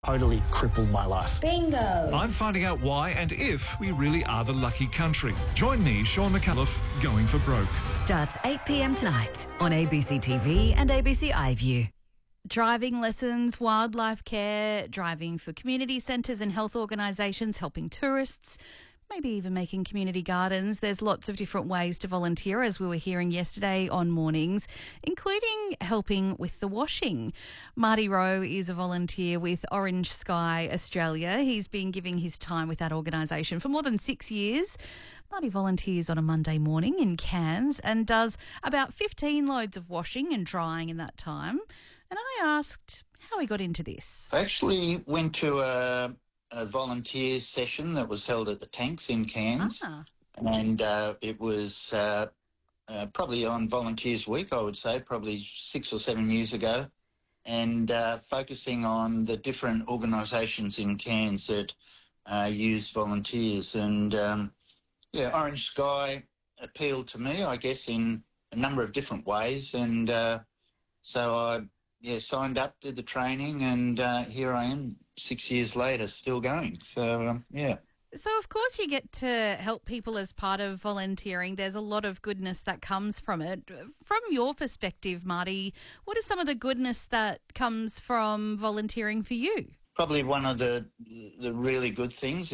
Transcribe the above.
totally crippled my life. Bingo! I'm finding out why and if we really are the lucky country. Join me, Sean McAuliffe, Going for Broke. Starts 8 p.m. tonight on ABC TV and ABC iView. Driving lessons, wildlife care, driving for community centres and health organisations, helping tourists, maybe even making community gardens. There's lots of different ways to volunteer, as we were hearing yesterday on Mornings, including helping with the washing. Marty Rowe is a volunteer with Orange Sky Australia. He's been giving his time with that organisation for more than 6 years. Marty volunteers on a Monday morning in Cairns and does about 15 loads of washing and drying in that time. And I asked how he got into this. I actually went to a volunteer session that was held at the Tanks in Cairns. And it was probably on Volunteers Week, I would say, probably 6 or 7 years ago, and focusing on the different organisations in Cairns that use volunteers. And, Orange Sky appealed to me, I guess, in a number of different ways. And so I signed up, did the training, and here I am 6 years later, still going. So, So, of course, you get to help people as part of volunteering. There's a lot of goodness that comes from it. From your perspective, Marty, what is some of the goodness that comes from volunteering for you? Probably one of the really good things